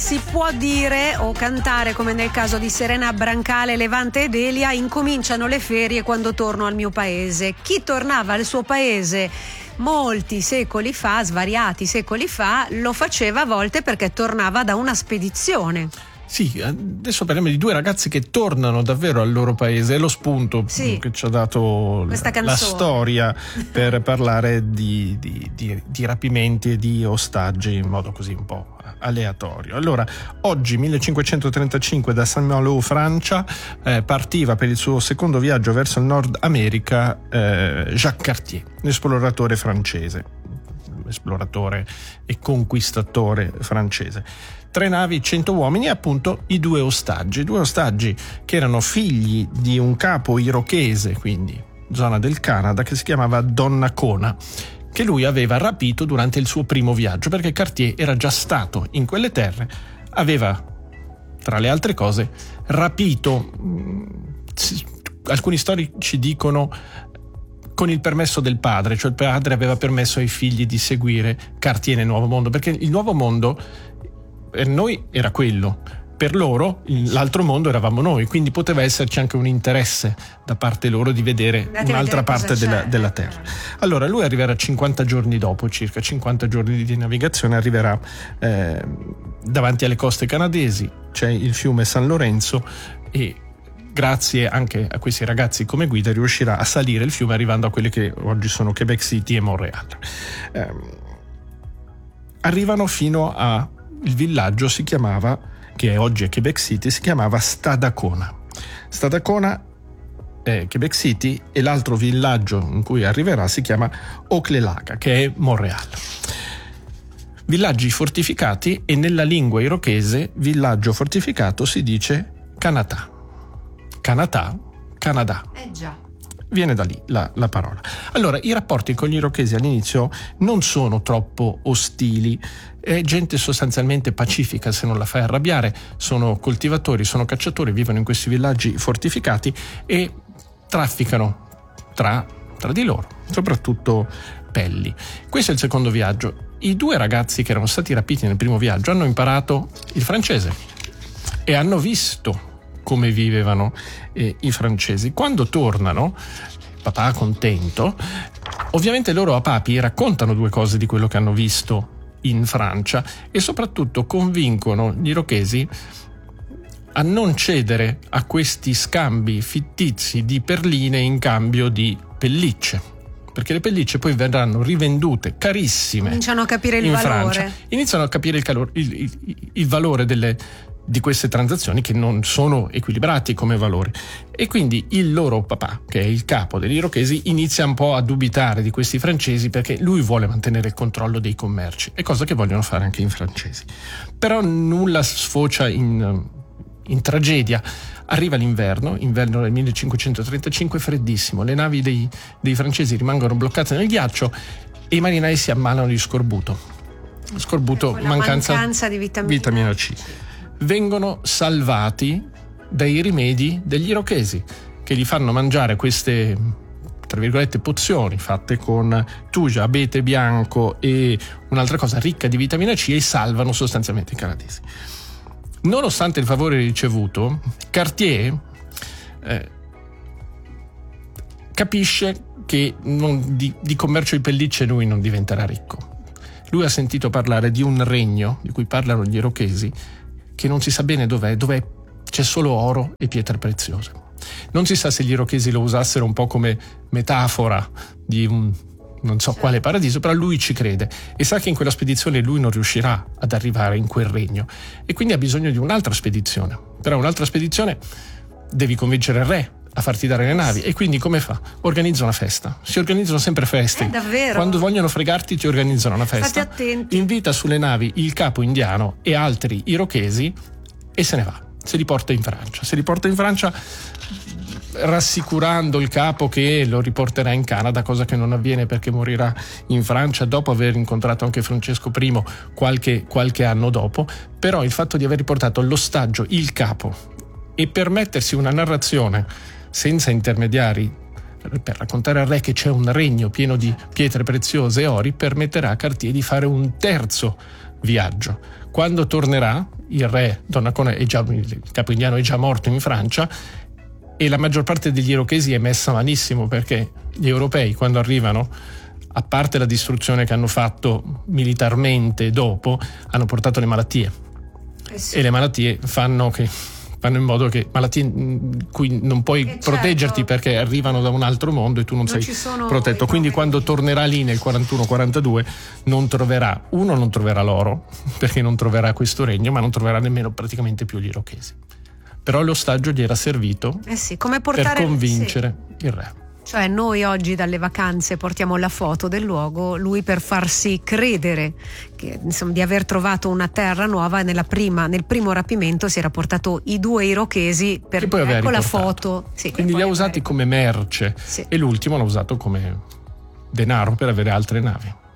si può dire o cantare come nel caso di Serena Brancale, Levante ed Elia: incominciano le ferie quando torno al mio paese. Chi tornava al suo paese molti secoli fa, svariati secoli fa, lo faceva a volte perché tornava da una spedizione. Sì, adesso parliamo di due ragazzi che tornano davvero al loro paese, è lo spunto che ci ha dato la storia per parlare di rapimenti e di ostaggi in modo così un po' aleatorio. Allora, oggi 1535 da Saint-Malo, Francia, partiva per il suo secondo viaggio verso il Nord America Jacques Cartier, l'esploratore francese, esploratore e conquistatore francese. 3 navi, 100 uomini e appunto i due ostaggi che erano figli di un capo irochese, quindi zona del Canada, che si chiamava Donnacona, che lui aveva rapito durante il suo primo viaggio, perché Cartier era già stato in quelle terre, aveva tra le altre cose rapito, alcuni storici dicono con il permesso del padre, cioè il padre aveva permesso ai figli di seguire Cartier nel Nuovo Mondo, perché il Nuovo Mondo per noi era quello, per loro l'altro mondo eravamo noi, quindi poteva esserci anche un interesse da parte loro di vedere un'altra parte della terra. Allora lui arriverà 50 giorni dopo, circa 50 giorni di navigazione, arriverà davanti alle coste canadesi, c'è il fiume San Lorenzo, e grazie anche a questi ragazzi come guida riuscirà a salire il fiume arrivando a quelle che oggi sono Quebec City e Montréal. Arrivano fino a il villaggio, si chiamava, che oggi è Quebec City, si chiamava Stadacona. Stadacona è Quebec City e l'altro villaggio in cui arriverà si chiama Hochelaga, che è Montréal. Villaggi fortificati, e nella lingua irochese villaggio fortificato si dice Kanata. Kanata, Canada. Già. Viene da lì la parola. Allora, i rapporti con gli irochesi all'inizio non sono troppo ostili, è gente sostanzialmente pacifica, se non la fai arrabbiare, sono coltivatori, sono cacciatori, vivono in questi villaggi fortificati e trafficano tra di loro, soprattutto pelli. Questo è il secondo viaggio. I due ragazzi che erano stati rapiti nel primo viaggio hanno imparato il francese e hanno visto come vivevano i francesi. Quando tornano, papà contento, ovviamente loro a papi raccontano 2 cose di quello che hanno visto in Francia e soprattutto convincono gli irochesi a non cedere a questi scambi fittizi di perline in cambio di pellicce, perché le pellicce poi verranno rivendute carissime. Iniziano a capire il valore. Francia. Iniziano a capire il valore di queste transazioni, che non sono equilibrati come valori, e quindi il loro papà, che è il capo degli irochesi, inizia un po' a dubitare di questi francesi, perché lui vuole mantenere il controllo dei commerci, è cosa che vogliono fare anche i francesi. Però nulla sfocia in tragedia. Arriva inverno del 1535, freddissimo, le navi dei francesi rimangono bloccate nel ghiaccio e i marinai si ammalano di scorbuto, mancanza di vitamina C. Vengono salvati dai rimedi degli irochesi, che gli fanno mangiare queste, tra virgolette, pozioni fatte con tuja, abete bianco e un'altra cosa ricca di vitamina C, e salvano sostanzialmente i canadesi. Nonostante il favore ricevuto, Cartier capisce che di commercio di pellicce lui non diventerà ricco. Lui ha sentito parlare di un regno di cui parlano gli irochesi, che non si sa bene dov'è, c'è solo oro e pietre preziose. Non si sa se gli irochesi lo usassero un po' come metafora di un non so quale paradiso, però lui ci crede e sa che in quella spedizione lui non riuscirà ad arrivare in quel regno, e quindi ha bisogno di un'altra spedizione. Però un'altra spedizione devi convincere il re a farti dare le navi, e quindi come fa? Organizza una festa. Si organizzano sempre feste. Davvero? Quando vogliono fregarti ti organizzano una festa. State attenti. Invita sulle navi il capo indiano e altri irochesi e se ne va. Se li porta in Francia rassicurando il capo che lo riporterà in Canada, cosa che non avviene perché morirà in Francia dopo aver incontrato anche Francesco I qualche anno dopo. Però il fatto di aver riportato all'ostaggio il capo e permettersi una narrazione senza intermediari per raccontare al re che c'è un regno pieno di pietre preziose e ori permetterà a Cartier di fare un terzo viaggio. Quando tornerà il re Donnacona il capo indiano è già morto in Francia, e la maggior parte degli irochesi è messa malissimo, perché gli europei quando arrivano, a parte la distruzione che hanno fatto militarmente dopo, hanno portato le malattie. E le malattie fanno in modo che malattie in cui non puoi proteggerti, perché arrivano da un altro mondo e tu non sei protetto. Quindi quando tornerà lì nel 41-42 non troverà l'oro, perché non troverà questo regno, ma non troverà nemmeno praticamente più gli irochesi. Però l'ostaggio gli era servito per convincere il re. Cioè noi oggi dalle vacanze portiamo la foto del luogo, lui per farsi credere che, insomma, di aver trovato una terra nuova, nel primo rapimento si era portato i 2 irochesi per la foto. Sì, quindi li ha usati come merce, e l'ultimo l'ha usato come denaro per avere altre navi.